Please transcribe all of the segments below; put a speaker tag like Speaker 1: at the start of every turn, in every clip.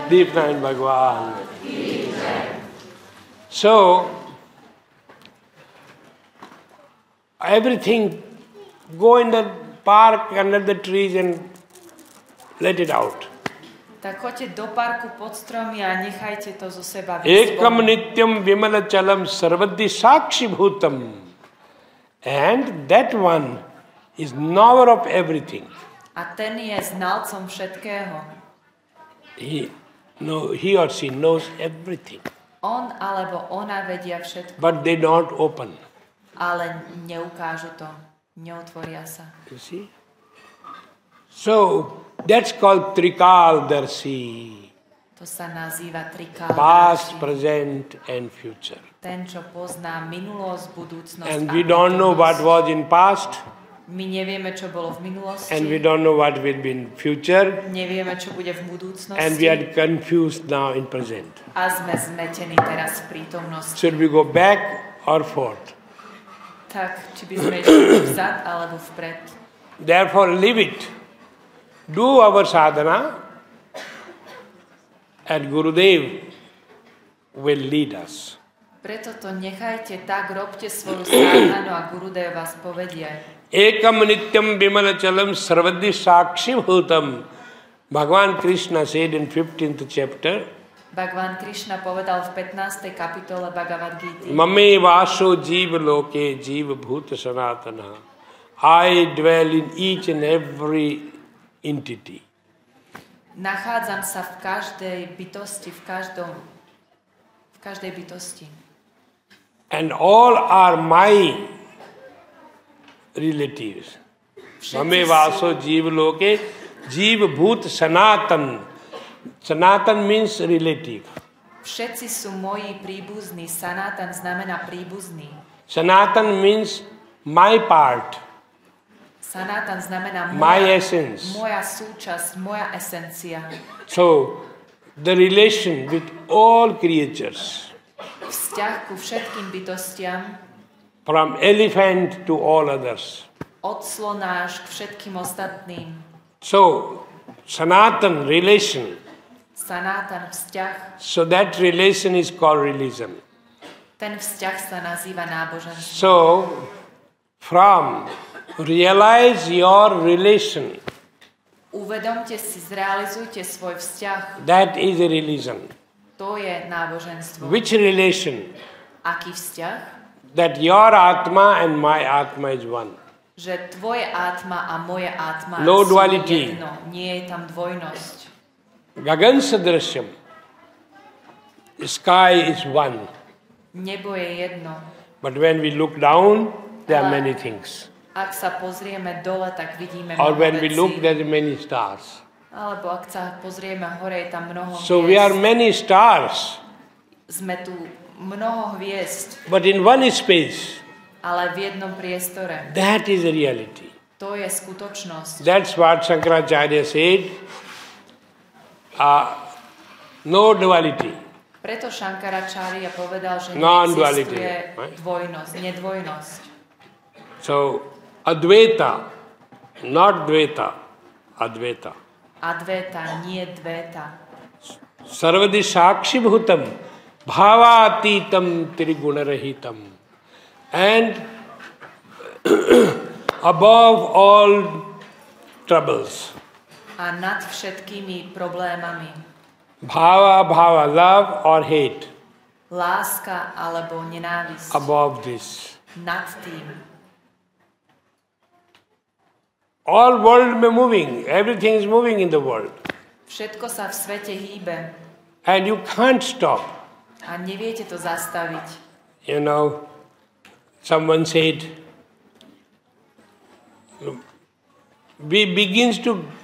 Speaker 1: Deep Nine Bhagwan. So, everything, go in the park under the trees and let it out.
Speaker 2: Tak choďte do parku pod stromy a nechajte to zo seba
Speaker 1: vyjsť. Ekam nityam vimalachalam sarvadhi sakshi bhutam. And that one is knower of everything.
Speaker 2: A ten je znalcom všetkého.
Speaker 1: He or she knows everything.
Speaker 2: On alebo ona vedia všetko.
Speaker 1: But they don't open.
Speaker 2: Ale neukážu to, neotvoria sa.
Speaker 1: You see? So, that's called Trikaldarshi.
Speaker 2: To sa nazýva Trikaldarshi.
Speaker 1: Past, present and future.
Speaker 2: Ten, čo pozná minulosť, budúcnosť
Speaker 1: and we don't know what was in past.
Speaker 2: My nevieme, čo bolo v minulosti.
Speaker 1: And we don't know what will be in future.
Speaker 2: Nevieme, čo bude v budúcnosti.
Speaker 1: And we are confused now in present.
Speaker 2: A sme zmetení teraz v prítomnosti.
Speaker 1: Should we go back or forth?
Speaker 2: Tak, či by sme išli vzad alebo vpred.
Speaker 1: Therefore, leave it. Do our sadhana and Gurudev will lead us.
Speaker 2: Preto to nechajte tak, robte svoju sadhanu a Gurudev vás povedie.
Speaker 1: Ekam nityam vimalachalam sarvadhi sakshi bhutam. Bhagavan Krishna said in 15th chapter.
Speaker 2: Bhagavan Krishna povedal v 15. kapitole Bhagavad Gita.
Speaker 1: Mame vaso jiva loke jiva bhuta sanatana. I dwell in each and every entity.
Speaker 2: Nachádzam sa v každej bytosti, v každej bytosti.
Speaker 1: And all are my relatives. Mame vaso jiva loke jiva bhuta sanatan. Sanatan means relative.
Speaker 2: Všetci sú moji príbuzní. Sanatan znamená príbuzný.
Speaker 1: Sanatan means my part.
Speaker 2: Sanatan znamená
Speaker 1: my essence.
Speaker 2: Moja súčasť, moja esencia.
Speaker 1: So, the relation with all creatures.
Speaker 2: Vzťah ku všetkým bytostiam.
Speaker 1: From elephant to all others.
Speaker 2: Od slona až k všetkým ostatným.
Speaker 1: So, Sanatan relation.
Speaker 2: Sanatan vzťah.
Speaker 1: So that relation is called religion.
Speaker 2: Ten vzťah sa nazýva náboženstvo.
Speaker 1: So, from realize your relation.
Speaker 2: Uvedomte si, zrealizujte svoj vzťah.
Speaker 1: That is a religion.
Speaker 2: To je náboženstvo.
Speaker 1: Which relation?
Speaker 2: Aký vzťah?
Speaker 1: That your Atma and my Atma is one.
Speaker 2: Že tvoje Atma a moje Atma
Speaker 1: no
Speaker 2: sú
Speaker 1: duality.
Speaker 2: jedno. Nie je tam dvojnosť.
Speaker 1: Gagan sadrashyam. Sky is one.
Speaker 2: Nebo je jedno.
Speaker 1: But when we look down, there are many things.
Speaker 2: Ak sa pozrieme dole, tak vidíme
Speaker 1: or
Speaker 2: mnoho
Speaker 1: when we
Speaker 2: vecí.
Speaker 1: look, there are many stars.
Speaker 2: Alebo ak sa pozrieme hore, je tam mnoho
Speaker 1: So
Speaker 2: hviezd.
Speaker 1: we are many stars.
Speaker 2: Sme tu mnoho hviezd.
Speaker 1: But in one space.
Speaker 2: Ale v jednom priestore.
Speaker 1: That is a reality.
Speaker 2: To je skutočnosť.
Speaker 1: That's what Shankaracharya said. No duality.
Speaker 2: Preto Shankaracharya povedal, že
Speaker 1: Non-duality,
Speaker 2: neexistuje dvojnosť, nedvojnosť.
Speaker 1: So, Advaita, not Dvaita, Advaita.
Speaker 2: Advaita, nie Dvaita.
Speaker 1: Sarvadi Sakshi Bhutam, Bhavatitam Trigunarahitam. And above all troubles.
Speaker 2: A nad všetkými problémami.
Speaker 1: Bhava, love or hate.
Speaker 2: Láska alebo nenávisť.
Speaker 1: Above this.
Speaker 2: Nad tým.
Speaker 1: All world is moving. Everything is moving in the world.
Speaker 2: Všetko sa v svete hýbe.
Speaker 1: And you can't stop.
Speaker 2: A neviete to zastaviť.
Speaker 1: You know, someone said, begins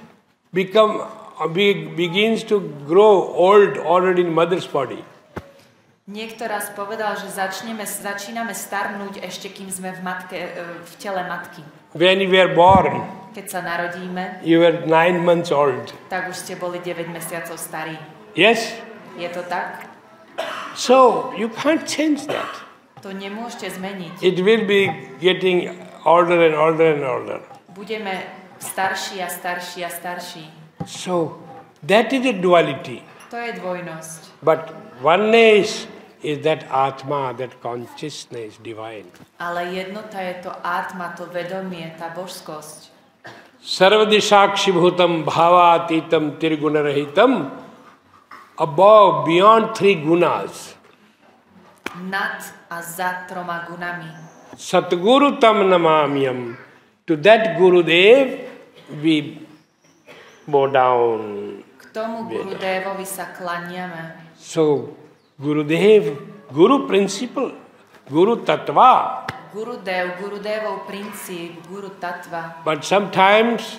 Speaker 1: to grow old already in mother's body.
Speaker 2: Niekto raz povedal, že začíname starnúť ešte kým sme v tele matky.
Speaker 1: When you were born,
Speaker 2: keď sa narodíme,
Speaker 1: you were 9 months old.
Speaker 2: Tak už ste boli 9 mesiacov starí.
Speaker 1: Yes?
Speaker 2: Je to tak?
Speaker 1: So, you can't change that.
Speaker 2: To nemôžete zmeniť.
Speaker 1: It will be getting older and older and older.
Speaker 2: Budeme starší a starší a starší.
Speaker 1: So, that is a duality.
Speaker 2: To je dvojnosť.
Speaker 1: But oneness is that Atma, that consciousness divine.
Speaker 2: Ale jednota je to Atma, to vedomie, tá božskosť.
Speaker 1: Sarvadi Sakshibhutam Bhavatitam Tirgunarahitam, above, beyond three gunas.
Speaker 2: Nad a za troma gunami.
Speaker 1: Satguru Tam Namamyam. To that Gurudev we bow down.
Speaker 2: K tomu Gurudevovi sa klaniame.
Speaker 1: So, Gurudev, Guru principle, Guru Tattva.
Speaker 2: Gurudevov princíp, Guru Tattva.
Speaker 1: But sometimes,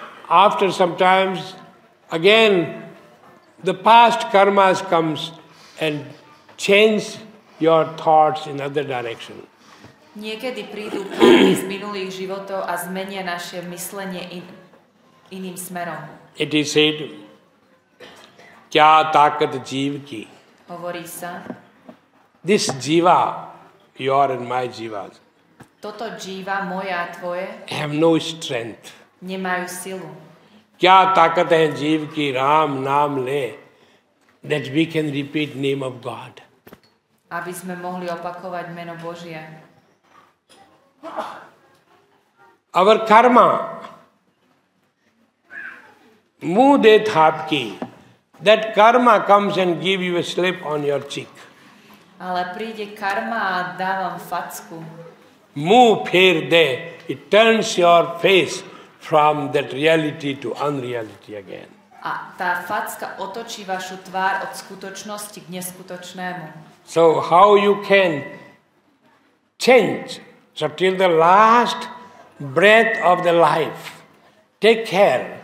Speaker 1: again, the past karmas comes and change your thoughts in other direction.
Speaker 2: Niekedy prídu karmy z minulých životov a zmenia naše myslenie iným smerom.
Speaker 1: It is said, kya takat jeev ki.
Speaker 2: Hovorí sa,
Speaker 1: This jiva, your and my jivas,
Speaker 2: toto džíva, moja a tvoje,
Speaker 1: have no strength.
Speaker 2: nemajú silu.
Speaker 1: Kya takat hai jeev ki Ram naam le, that we can repeat name of God.
Speaker 2: Aby sme mohli opakovať meno Božie.
Speaker 1: Our karma, muh de thapki, that karma comes and give you a slap on your cheek.
Speaker 2: Ale príde karma a dávam facku.
Speaker 1: Muh pher de, it turns your face from that reality to unreality again.
Speaker 2: A tá facka otočí vašu tvár od skutočnosti k neskutočnému.
Speaker 1: So how you can change? So till the last breath of the life, take care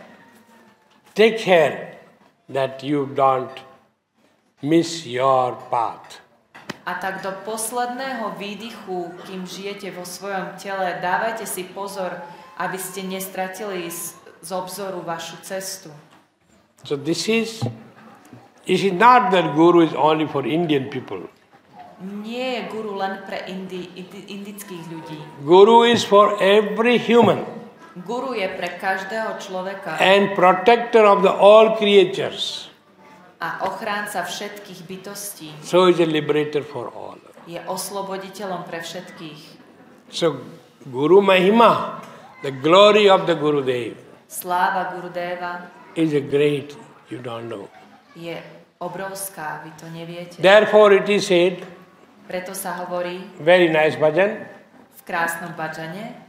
Speaker 1: that you don't miss your path.
Speaker 2: A tak do posledného výdychu, kým žijete vo svojom tele, dávajte si pozor, aby ste nestratili z obzoru vašu cestu.
Speaker 1: So this is not that Guru is only for Indian people.
Speaker 2: Nie je guru len pre indických ľudí.
Speaker 1: Guru is for every human.
Speaker 2: Guru je pre každého človeka.
Speaker 1: And protector of the all creatures.
Speaker 2: A ochránca všetkých bytostí.
Speaker 1: So is a liberator for all.
Speaker 2: Je osloboditeľom pre všetkých.
Speaker 1: So Guru Mahima, the glory of the Gurudev,
Speaker 2: Sláva Gurudeva
Speaker 1: is a great, you don't know.
Speaker 2: je obrovská, vy to neviete.
Speaker 1: Therefore it is said,
Speaker 2: Preto sa hovorí
Speaker 1: very nice bhajan,
Speaker 2: v krásnom bhajane,